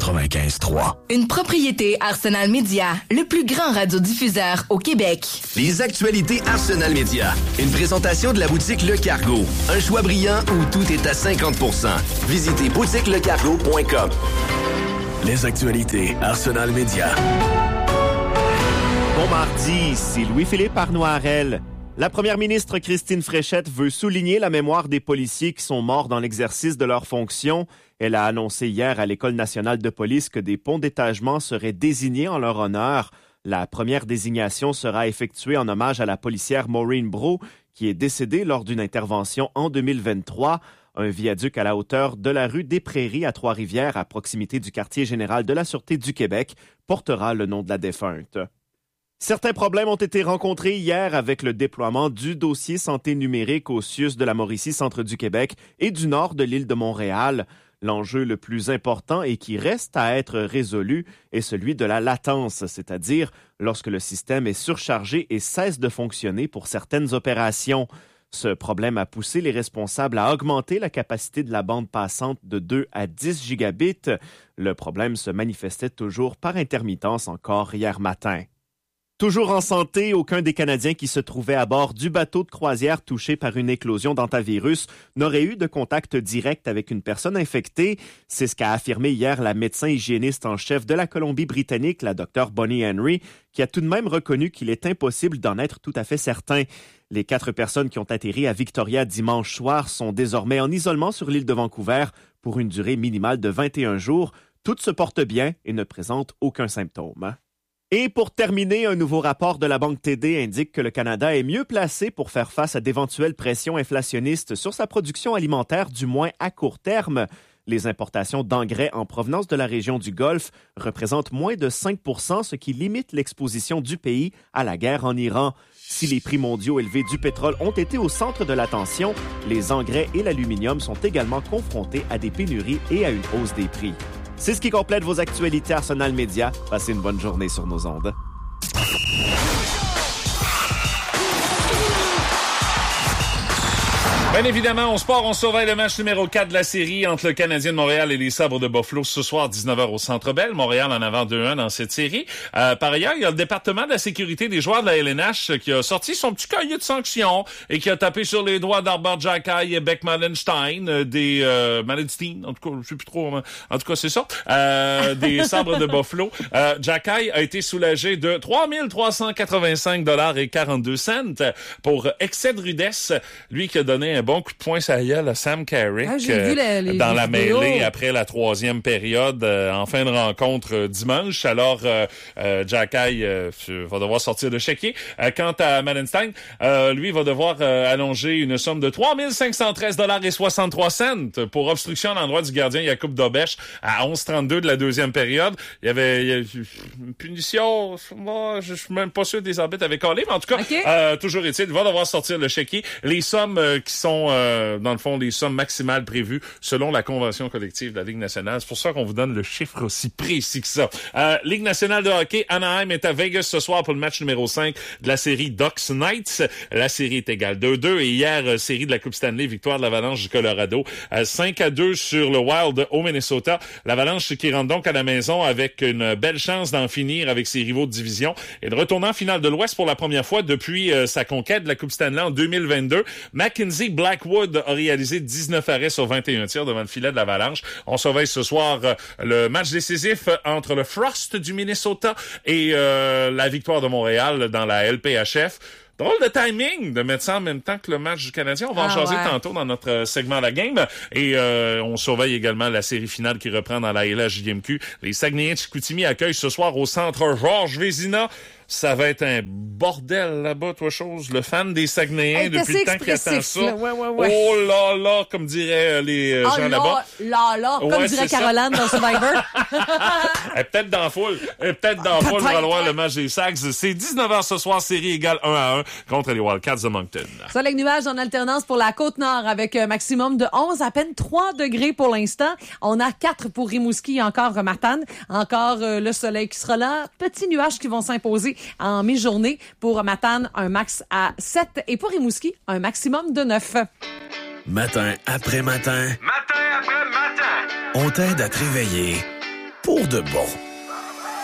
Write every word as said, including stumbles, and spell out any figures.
quatre-vingt-quinze trois. Une propriété Arsenal Média, le plus grand radiodiffuseur au Québec. Les actualités Arsenal Média. Une présentation de la boutique Le Cargo. Un choix brillant où tout est à cinquante pour cent. Visitez boutique le cargo point com. Les actualités Arsenal Média. Bon mardi, ici Louis-Philippe Arnoirel. La première ministre Christine Fréchette veut souligner la mémoire des policiers qui sont morts dans l'exercice de leurs fonctions. Elle a annoncé hier à l'École nationale de police que des ponts d'étagement seraient désignés en leur honneur. La première désignation sera effectuée en hommage à la policière Maureen Brault, qui est décédée lors d'une intervention en deux mille vingt-trois. Un viaduc à la hauteur de la rue des Prairies à Trois-Rivières, à proximité du quartier général de la Sûreté du Québec, portera le nom de la défunte. Certains problèmes ont été rencontrés hier avec le déploiement du dossier santé numérique au C I U S de la Mauricie, centre du Québec et du nord de l'île de Montréal. L'enjeu le plus important et qui reste à être résolu est celui de la latence, c'est-à-dire lorsque le système est surchargé et cesse de fonctionner pour certaines opérations. Ce problème a poussé les responsables à augmenter la capacité de la bande passante de deux à dix gigabits. Le problème se manifestait toujours par intermittence encore hier matin. Toujours en santé, aucun des Canadiens qui se trouvaient à bord du bateau de croisière touché par une éclosion d'hantavirus n'aurait eu de contact direct avec une personne infectée. C'est ce qu'a affirmé hier la médecin hygiéniste en chef de la Colombie-Britannique, la docteure Bonnie Henry, qui a tout de même reconnu qu'il est impossible d'en être tout à fait certain. Les quatre personnes qui ont atterri à Victoria dimanche soir sont désormais en isolement sur l'île de Vancouver pour une durée minimale de vingt et un jours. Toutes se portent bien et ne présentent aucun symptôme. Et pour terminer, un nouveau rapport de la Banque T D indique que le Canada est mieux placé pour faire face à d'éventuelles pressions inflationnistes sur sa production alimentaire, du moins à court terme. Les importations d'engrais en provenance de la région du Golfe représentent moins de cinq pour cent, ce qui limite l'exposition du pays à la guerre en Iran. Si les prix mondiaux élevés du pétrole ont été au centre de l'attention, les engrais et l'aluminium sont également confrontés à des pénuries et à une hausse des prix. C'est ce qui complète vos actualités Arsenal Média. Passez une bonne journée sur nos ondes. Bien évidemment, on sport, on surveille le match numéro quatre de la série entre le Canadien de Montréal et les Sabres de Buffalo ce soir, dix-neuf heures au Centre Bell. Montréal en avant deux un dans cette série. Euh, par ailleurs, il y a le département de la sécurité des joueurs de la L N H qui a sorti son petit cahier de sanctions et qui a tapé sur les doigts d'Arbor Jackay et Beck Malenstein, euh, des euh, Malenstein, en tout cas, je sais plus trop, en tout cas, c'est ça, euh, des Sabres de Buffalo. Euh, Jackay a été soulagé de trois mille trois cent quatre-vingt-cinq dollars et quarante-deux cents pour excès de rudesse, lui qui a donné un bon coup de poing sur la gueule à Sam Carrick ah, euh, les, les, dans les la vidéos. mêlée après la troisième période euh, en fin de rencontre euh, dimanche. Alors, euh, euh, Jackay euh, va devoir sortir de chéquier. Euh, quant à Malenstein, euh, lui va devoir euh, allonger une somme de trois mille cinq cent treize dollars et soixante-trois cents pour obstruction à l'endroit du gardien Jakub Dobeš à onze trente-deux de la deuxième période. Il y avait, il y avait une punition. Moi, je suis même pas sûr que des arbitres avaient collé, mais en tout cas, okay. euh, toujours est-il, il va devoir sortir le chéquier. Les sommes euh, qui sont Euh, dans le fond, les sommes maximales prévues selon la convention collective de la Ligue nationale. C'est pour ça qu'on vous donne le chiffre aussi précis que ça. Euh, Ligue nationale de hockey, Anaheim est à Vegas ce soir pour le match numéro cinq de la série Ducks Knights. La série est égale deux deux et hier, euh, série de la Coupe Stanley, victoire de l'Avalanche du Colorado. Euh, cinq à deux sur le Wild au Minnesota. L'Avalanche qui rentre donc à la maison avec une belle chance d'en finir avec ses rivaux de division et de retourner en finale de l'Ouest pour la première fois depuis euh, sa conquête de la Coupe Stanley en deux mille vingt-deux. Mackenzie Blackwood a réalisé dix-neuf arrêts sur vingt et un tirs devant le filet de l'Avalanche. On surveille ce soir euh, le match décisif entre le Frost du Minnesota et euh, la victoire de Montréal dans la L P H F. Drôle de timing de mettre ça en même temps que le match du Canadien. On va ah, en jaser ouais. tantôt dans notre segment La Game. Et euh, on surveille également la série finale qui reprend dans la L H J M Q. Les Saguenayens de Chicoutimi accueillent ce soir au centre Georges Vézina. Ça va être un bordel là-bas, toi chose. Le fan des Saguenayens hey, depuis le temps qu'il attend ça. Ouais, ouais, ouais. Oh là là, comme diraient les euh, oh gens là, là-bas. Là là, comme ouais, dirait Caroline dans Survivor. Elle est peut-être dans la foule. Elle est peut-être dans la foule pour aller voir le match des Sags. C'est dix-neuf heures ce soir, série égale un à un contre les Wildcats de Moncton. Soleil nuages en alternance pour la Côte-Nord avec un maximum de onze, à peine trois degrés pour l'instant. On a quatre pour Rimouski et encore Matane. Encore euh, le soleil qui sera là. Petits nuages qui vont s'imposer en mi-journée. Pour Matane, un max à sept et pour Rimouski, un maximum de neuf. Matin après matin. Matin après matin. On t'aide à te réveiller pour de bon.